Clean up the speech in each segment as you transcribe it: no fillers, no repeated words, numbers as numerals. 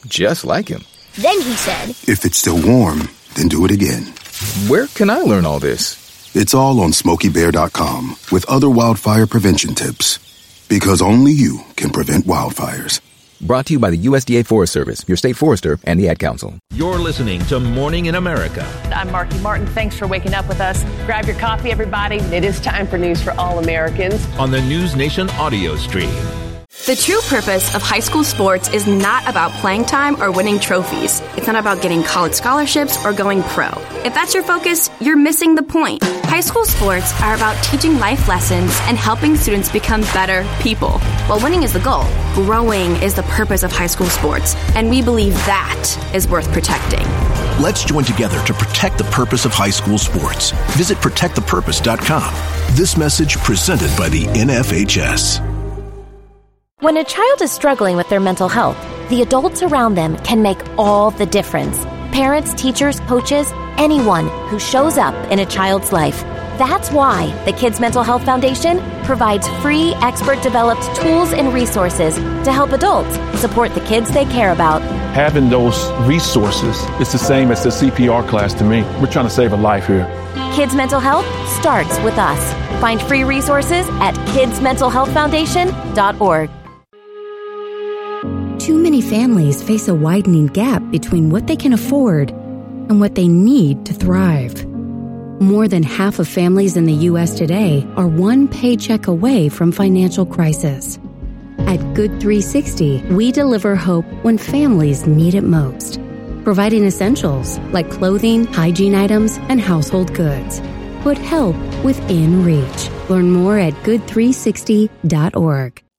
Just like him. Then he said, "If it's still warm, then do it again." Where can I learn all this? It's all on SmokeyBear.com with other wildfire prevention tips. Because only you can prevent wildfires. Brought to you by the USDA Forest Service, your state forester, and the Ad Council. You're listening to Morning in America. I'm Marky Martin. Thanks for waking up with us. Grab your coffee, everybody. It is time for news for all Americans. On the News Nation audio stream. The true purpose of high school sports is not about playing time or winning trophies. It's not about getting college scholarships or going pro. If that's your focus, you're missing the point. High school sports are about teaching life lessons and helping students become better people. While winning is the goal, growing is the purpose of high school sports, and we believe that is worth protecting. Let's join together to protect the purpose of high school sports. Visit protectthepurpose.com. This message presented by the NFHS. When a child is struggling with their mental health, the adults around them can make all the difference. Parents, teachers, coaches, anyone who shows up in a child's life. That's why the Kids Mental Health Foundation provides free, expert-developed tools and resources to help adults support the kids they care about. Having those resources is the same as the CPR class to me. We're trying to save a life here. Kids Mental Health starts with us. Find free resources at kidsmentalhealthfoundation.org. Too many families face a widening gap between what they can afford and what they need to thrive. More than half of families in the U.S. today are one paycheck away from financial crisis. At Good 360, we deliver hope when families need it most, providing essentials like clothing, hygiene items, and household goods. Put help within reach. Learn more at good360.org.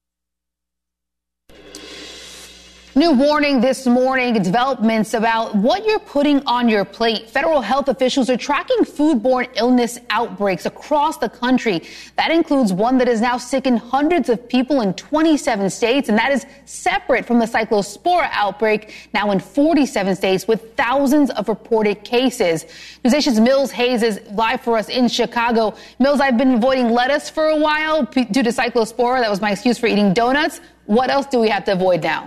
New warning this morning, developments about what you're putting on your plate. Federal health officials are tracking foodborne illness outbreaks across the country. That includes one that has now sickened hundreds of people in 27 states, and that is separate from the Cyclospora outbreak, now in 47 states with thousands of reported cases. NewsNation's Mills Hayes is live for us in Chicago. Mills, I've been avoiding lettuce for a while due to Cyclospora. That was my excuse for eating donuts. What else do we have to avoid now?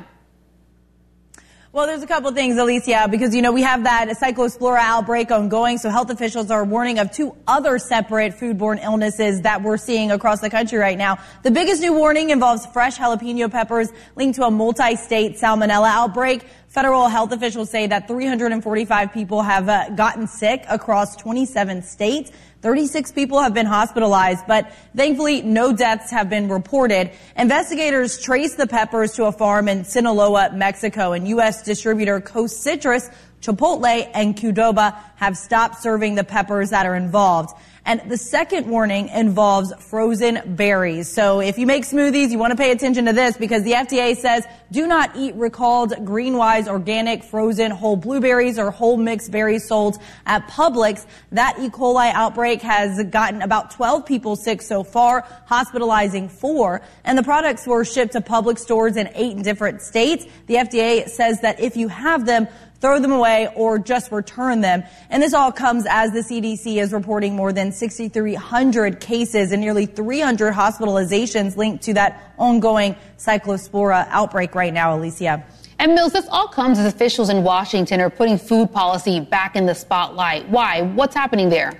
Well, there's a couple things, Alicia, because, we have that Cyclospora outbreak ongoing, so health officials are warning of two other separate foodborne illnesses that we're seeing across the country right now. The biggest new warning involves fresh jalapeno peppers linked to a multi-state salmonella outbreak. Federal health officials say that 345 people have gotten sick across 27 states. 36 people have been hospitalized, but thankfully no deaths have been reported. Investigators traced the peppers to a farm in Sinaloa, Mexico, and U.S. distributor Coast Citrus, Chipotle, and Qdoba have stopped serving the peppers that are involved. And the second warning involves frozen berries. So if you make smoothies, you want to pay attention to this because the FDA says do not eat recalled Greenwise organic frozen whole blueberries or whole mixed berries sold at Publix. That E. coli outbreak has gotten about 12 people sick so far, hospitalizing 4. And the products were shipped to Publix stores in 8 different states. The FDA says that if you have them, throw them away or just return them. And this all comes as the CDC is reporting more than 6,300 cases and nearly 300 hospitalizations linked to that ongoing Cyclospora outbreak right now, Alicia. And Mills, this all comes as officials in Washington are putting food policy back in the spotlight. Why? What's happening there?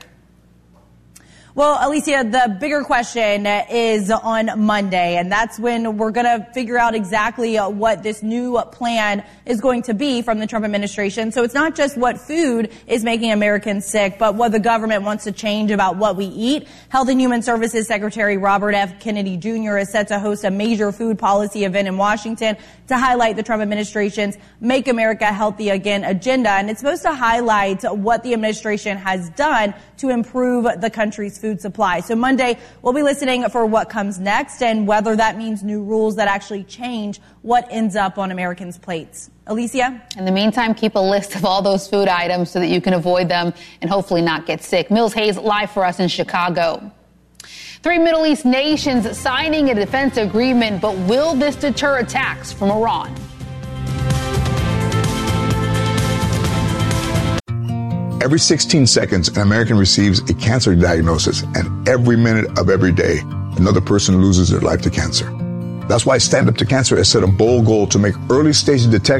Well, Alicia, the bigger question is on Monday, and that's when we're going to figure out exactly what this new plan is going to be from the Trump administration. So it's not just what food is making Americans sick, but what the government wants to change about what we eat. Health and Human Services Secretary Robert F. Kennedy Jr. is set to host a major food policy event in Washington to highlight the Trump administration's Make America Healthy Again agenda. And it's supposed to highlight what the administration has done to improve the country's food supply. So Monday, we'll be listening for what comes next and whether that means new rules that actually change what ends up on Americans' plates. Alicia? In the meantime, keep a list of all those food items so that you can avoid them and hopefully not get sick. Mills Hayes live for us in Chicago. 3 Middle East nations signing a defense agreement, but will this deter attacks from Iran? Every 16 seconds, an American receives a cancer diagnosis, and every minute of every day, another person loses their life to cancer. That's why Stand Up to Cancer has set a bold goal to make early stage detection